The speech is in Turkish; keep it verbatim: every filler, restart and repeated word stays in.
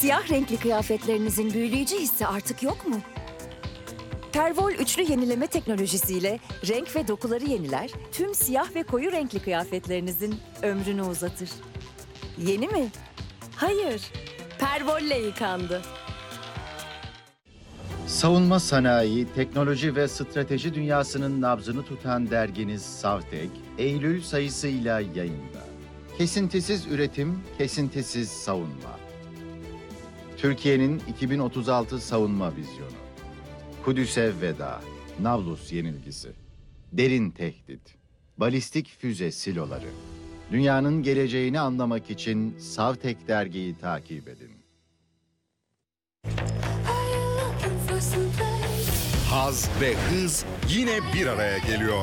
Siyah renkli kıyafetlerinizin büyüleyici hissi artık yok mu? Pervol üçlü yenileme teknolojisiyle renk ve dokuları yeniler, tüm siyah ve koyu renkli kıyafetlerinizin ömrünü uzatır. Yeni mi? Hayır, Pervol'le yıkandı. Savunma sanayi, teknoloji ve strateji dünyasının nabzını tutan derginiz Savtek, Eylül sayısıyla yayında. Kesintisiz üretim, kesintisiz savunma. Türkiye'nin iki bin otuz altı savunma vizyonu. Kudüs'e veda, Nablus yenilgisi. Derin tehdit, balistik füze siloları. Dünyanın geleceğini anlamak için Savtek dergiyi takip edin. Haz ve hız yine bir araya geliyor.